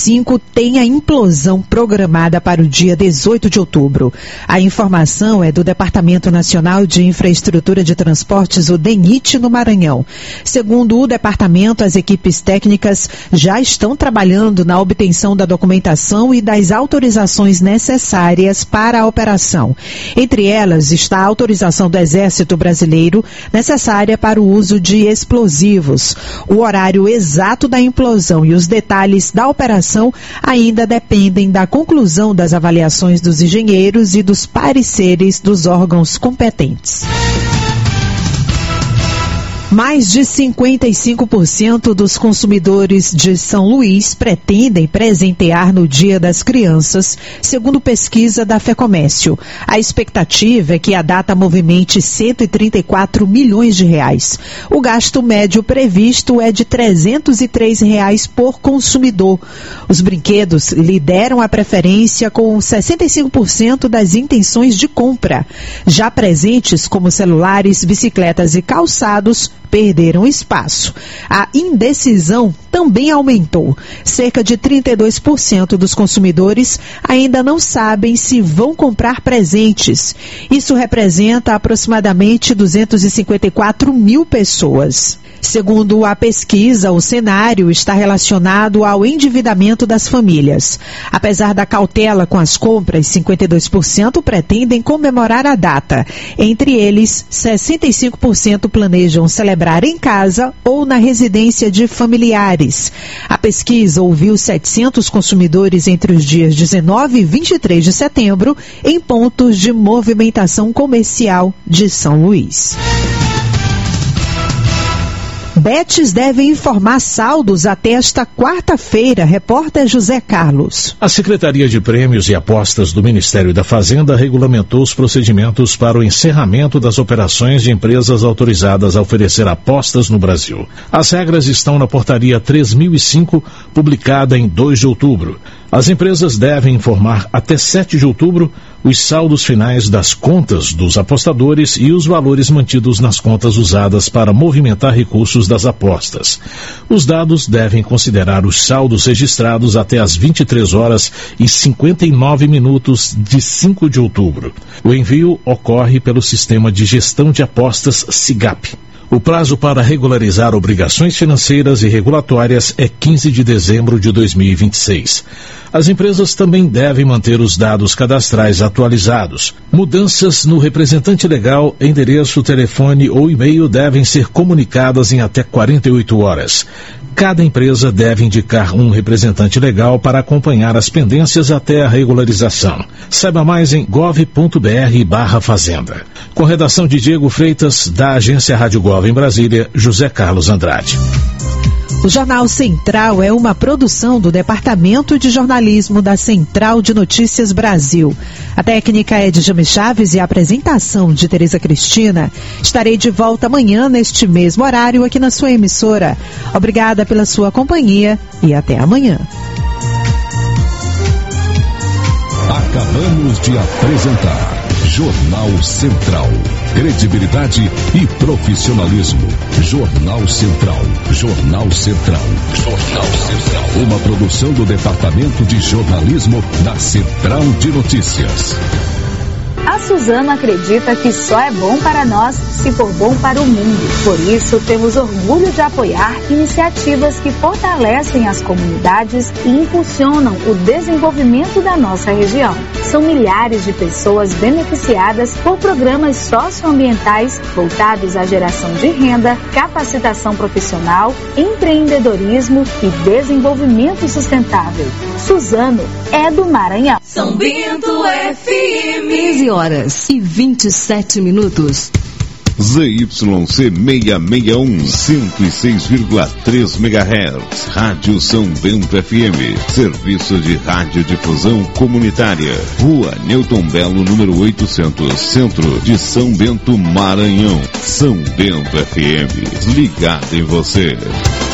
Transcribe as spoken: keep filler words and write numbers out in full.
cinco tem a implosão programada para o dia dezoito de outubro. A informação é do Departamento Nacional de Infraestrutura de Transportes, o DENIT, no Maranhão. Segundo o departamento, as equipes técnicas já estão trabalhando na obtenção da documentação e das autorizações necessárias para a operação. Entre elas está a autorização do Exército Brasileiro necessária para o uso de explosivos. O horário exato da implosão e os detalhes da operação ainda dependem da conclusão das avaliações dos engenheiros e dos pareceres dos órgãos competentes. Mais de cinquenta e cinco por cento dos consumidores de São Luís pretendem presentear no Dia das Crianças, segundo pesquisa da FEComércio. A expectativa é que a data movimente cento e trinta e quatro milhões de reais. O gasto médio previsto é de trezentos e três reais por consumidor. Os brinquedos lideram a preferência com sessenta e cinco por cento das intenções de compra. Já presentes como celulares, bicicletas e calçados perderam espaço. A indecisão também aumentou. Cerca de trinta e dois por cento dos consumidores ainda não sabem se vão comprar presentes. Isso representa aproximadamente duzentos e cinquenta e quatro mil pessoas. Segundo a pesquisa, o cenário está relacionado ao endividamento das famílias. Apesar da cautela com as compras, cinquenta e dois por cento pretendem comemorar a data. Entre eles, sessenta e cinco por cento planejam celebrar em casa ou na residência de familiares. A pesquisa ouviu setecentos consumidores entre os dias dezenove e vinte e três de setembro em pontos de movimentação comercial de São Luís. Bets devem informar saldos até esta quarta-feira, repórter José Carlos. A Secretaria de Prêmios e Apostas do Ministério da Fazenda regulamentou os procedimentos para o encerramento das operações de empresas autorizadas a oferecer apostas no Brasil. As regras estão na Portaria três mil e cinco, publicada em dois de outubro. As empresas devem informar até sete de outubro os saldos finais das contas dos apostadores e os valores mantidos nas contas usadas para movimentar recursos das apostas. Os dados devem considerar os saldos registrados até às vinte e três horas e cinquenta e nove minutos de cinco de outubro. O envio ocorre pelo Sistema de Gestão de Apostas SIGAP. O prazo para regularizar obrigações financeiras e regulatórias é quinze de dezembro de dois mil e vinte e seis. As empresas também devem manter os dados cadastrais atualizados. Mudanças no representante legal, endereço, telefone ou e-mail devem ser comunicadas em até quarenta e oito horas. Cada empresa deve indicar um representante legal para acompanhar as pendências até a regularização. Saiba mais em gov ponto br barra fazenda. Com redação de Diego Freitas, da agência Rádio Gov em Brasília, José Carlos Andrade. O Jornal Central é uma produção do Departamento de Jornalismo da Central de Notícias Brasil. A técnica é de Jame Chaves e a apresentação de Tereza Cristina. Estarei de volta amanhã neste mesmo horário aqui na sua emissora. Obrigada pela sua companhia e até amanhã. Acabamos de apresentar Jornal Central. Credibilidade e profissionalismo. Jornal Central. Jornal Central. Jornal Central. Uma produção do Departamento de Jornalismo da Central de Notícias. A Suzano acredita que só é bom para nós se for bom para o mundo. Por isso, temos orgulho de apoiar iniciativas que fortalecem as comunidades e impulsionam o desenvolvimento da nossa região. São milhares de pessoas beneficiadas por programas socioambientais voltados à geração de renda, capacitação profissional, empreendedorismo e desenvolvimento sustentável. Suzano é do Maranhão. São Bento F M. quinze horas e vinte e sete minutos. Z Y C seiscentos e sessenta e um, cento e seis vírgula três megahertz, Rádio São Bento F M, Serviço de Radiodifusão Comunitária, Rua Newton Belo, número oitocentos, Centro de São Bento, Maranhão. São Bento F M, ligado em você.